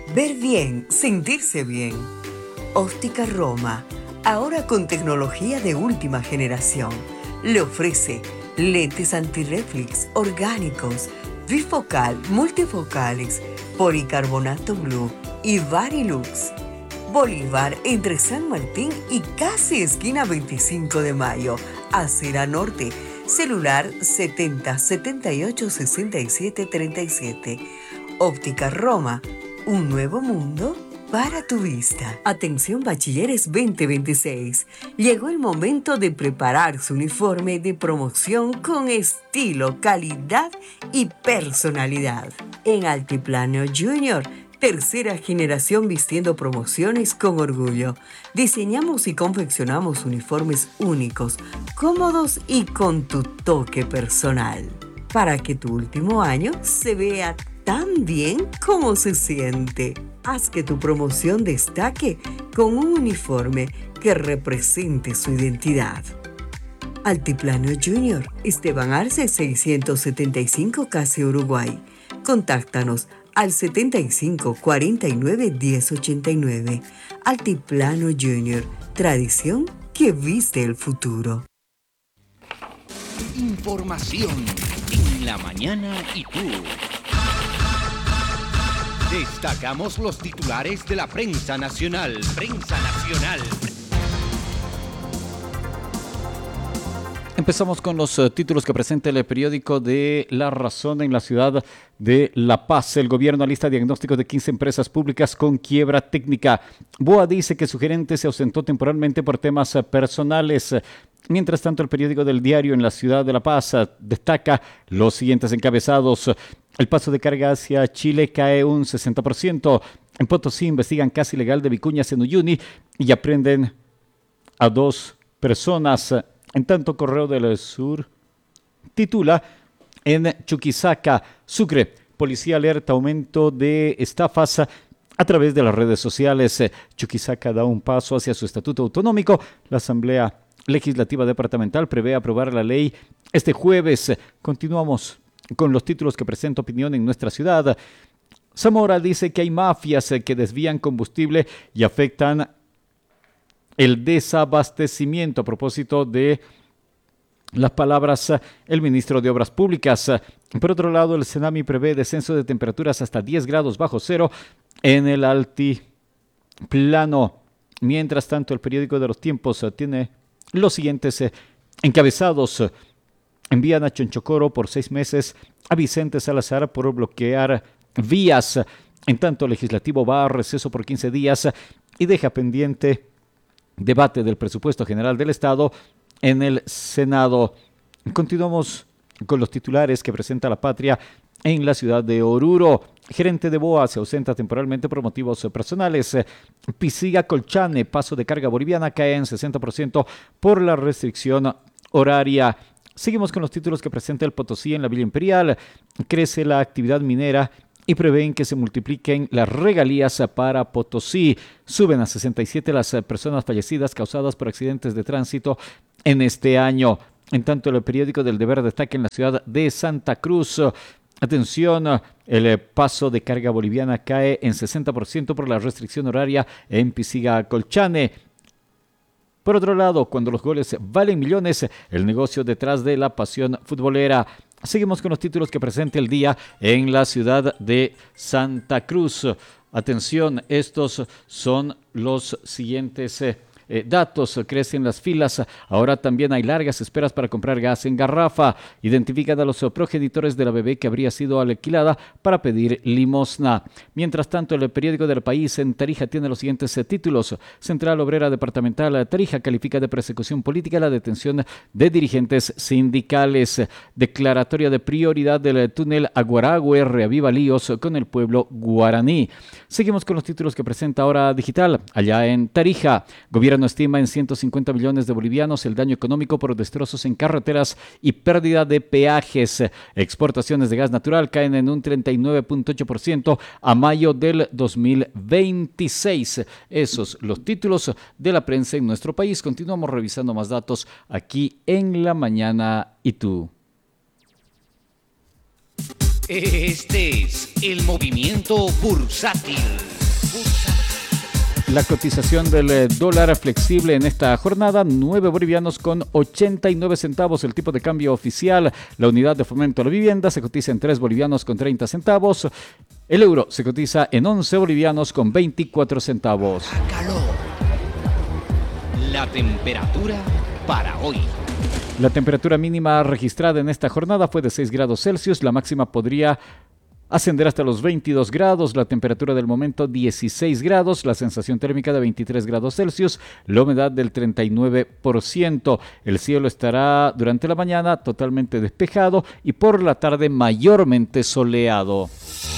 Ver bien, sentirse bien. Óptica Roma, ahora con tecnología de última generación, le ofrece lentes antirreflex orgánicos, bifocal, multifocales, policarbonato blue y Varilux. Bolívar entre San Martín y casi esquina 25 de Mayo, Acera Norte. Celular 70 78 67 37. Óptica Roma, un nuevo mundo para tu vista. Atención bachilleres 2026. Llegó el momento de preparar su uniforme de promoción con estilo, calidad y personalidad. En Altiplano Junior, tercera generación vistiendo promociones con orgullo. Diseñamos y confeccionamos uniformes únicos, cómodos y con tu toque personal, para que tu último año se vea tan bien como se siente. Haz que tu promoción destaque con un uniforme que represente su identidad. Altiplano Junior, Esteban Arce 675 Casi Uruguay. Contáctanos al 75 49 10 89. Altiplano Junior, tradición que viste el futuro. Información en la mañana y tú. Destacamos los titulares de la prensa nacional. Prensa nacional. Empezamos con los títulos que presenta el periódico de La Razón en la ciudad de La Paz. El gobierno alista diagnósticos de 15 empresas públicas con quiebra técnica. BOA dice que su gerente se ausentó temporalmente por temas personales. Mientras tanto, el periódico del Diario en la ciudad de La Paz destaca los siguientes encabezados. El paso de carga hacia Chile cae un 60%. En Potosí investigan caza ilegal de vicuñas en Uyuni y aprenden a 2 personas. En tanto, Correo del Sur titula: en Chuquisaca, Sucre, policía alerta aumento de estafas a través de las redes sociales. Chuquisaca da un paso hacia su estatuto autonómico. La Asamblea Legislativa Departamental prevé aprobar la ley este jueves. Continuamos con los títulos que presenta Opinión en nuestra ciudad. Zamora dice que hay mafias que desvían combustible y afectan el desabastecimiento. A propósito de las palabras el ministro de Obras Públicas. Por otro lado, el Senami prevé descenso de temperaturas hasta 10 grados bajo cero en el altiplano. Mientras tanto, el periódico de los tiempos tiene los siguientes encabezados. Envían a Chonchocoro por 6 meses a Vicente Salazar por bloquear vías. En tanto, el legislativo va a receso por 15 días y deja pendiente debate del presupuesto general del Estado en el Senado. Continuamos con los titulares que presenta La Patria en la ciudad de Oruro. Gerente de BOA se ausenta temporalmente por motivos personales. Pisiga Colchane, paso de carga boliviana, cae en 60% por la restricción horaria. Seguimos con los títulos que presenta el Potosí en la Villa Imperial. Crece la actividad minera y prevén que se multipliquen las regalías para Potosí. Suben a 67 las personas fallecidas causadas por accidentes de tránsito en este año. En tanto, el periódico del Deber destaca en la ciudad de Santa Cruz. Atención, el paso de carga boliviana cae en 60% por la restricción horaria en Pisiga Colchane. Por otro lado, cuando los goles valen millones, el negocio detrás de la pasión futbolera. Seguimos con los títulos que presenta el día en la ciudad de Santa Cruz. Atención, estos son los siguientes datos. Crecen las filas. Ahora también hay largas esperas para comprar gas en garrafa. Identifican a los progenitores de la bebé que habría sido alquilada para pedir limosna. Mientras tanto, el periódico del País en Tarija tiene los siguientes títulos. Central Obrera Departamental Tarija califica de persecución política la detención de dirigentes sindicales. Declaratoria de prioridad del túnel Aguaragüe reaviva líos con el pueblo guaraní. Seguimos con los títulos que presenta Hora Digital. Allá en Tarija, gobierno estima en 150 millones de bolivianos el daño económico por destrozos en carreteras y pérdida de peajes. Exportaciones de gas natural caen en un 39.8% a mayo del 2026. Esos los títulos de la prensa en nuestro país. Continuamos revisando más datos aquí en La Mañana y tú. Este es el movimiento bursátil. La cotización del dólar flexible en esta jornada, 9 bolivianos con 89 centavos, el tipo de cambio oficial. La unidad de fomento a la vivienda se cotiza en 3 bolivianos con 30 centavos. El euro se cotiza en 11 bolivianos con 24 centavos. Calor. La temperatura para hoy. La temperatura mínima registrada en esta jornada fue de 6 grados Celsius, la máxima podría ascender hasta los 22 grados, la temperatura del momento 16 grados, la sensación térmica de 23 grados Celsius, la humedad del 39%. El cielo estará durante la mañana totalmente despejado y por la tarde mayormente soleado.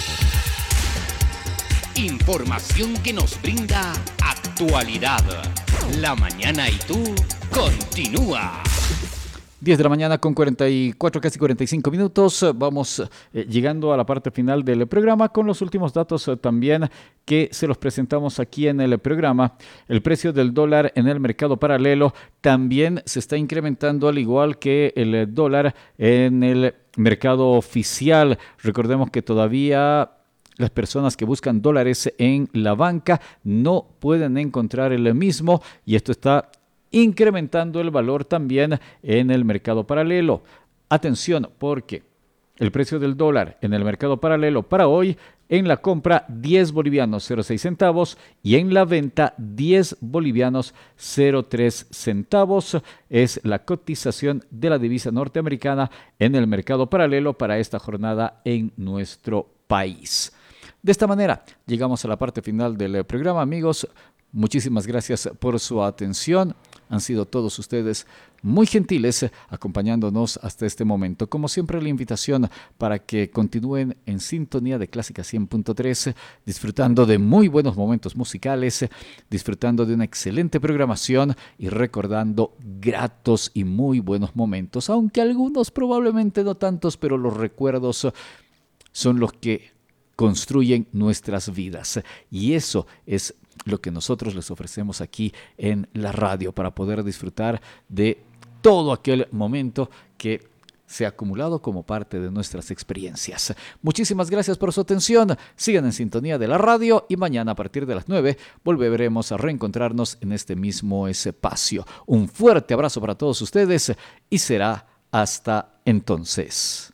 Información que nos brinda actualidad. La mañana y tú continúa. 10 de la mañana con 44, casi 45 minutos. Vamos llegando a la parte final del programa con los últimos datos también que se los presentamos aquí en el programa. El precio del dólar en el mercado paralelo también se está incrementando al igual que el dólar en el mercado oficial. Recordemos que todavía las personas que buscan dólares en la banca no pueden encontrar el mismo y esto está incrementando el valor también en el mercado paralelo. Atención, porque el precio del dólar en el mercado paralelo para hoy, en la compra 10 bolivianos 06 centavos y en la venta 10 bolivianos 03 centavos. Es la cotización de la divisa norteamericana en el mercado paralelo para esta jornada en nuestro país. De esta manera, llegamos a la parte final del programa, amigos. Muchísimas gracias por su atención. Han sido todos ustedes muy gentiles acompañándonos hasta este momento. Como siempre, la invitación para que continúen en sintonía de Clásica 100.3, disfrutando de muy buenos momentos musicales, disfrutando de una excelente programación y recordando gratos y muy buenos momentos, aunque algunos probablemente no tantos, pero los recuerdos son los que construyen nuestras vidas. Y eso es lo que nosotros les ofrecemos aquí en la radio para poder disfrutar de todo aquel momento que se ha acumulado como parte de nuestras experiencias. Muchísimas gracias por su atención. Sigan en sintonía de la radio y mañana a partir de las 9 volveremos a reencontrarnos en este mismo espacio. Un fuerte abrazo para todos ustedes y será hasta entonces.